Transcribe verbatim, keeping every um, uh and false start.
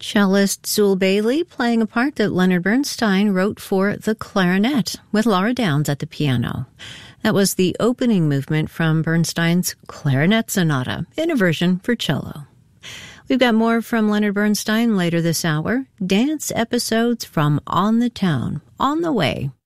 Cellist Sewell Bailey playing a part that Leonard Bernstein wrote for the clarinet, with Laura Downs at the piano. That was the opening movement from Bernstein's Clarinet Sonata, in a version for cello. We've got more from Leonard Bernstein later this hour. Dance episodes from On the Town, on the way.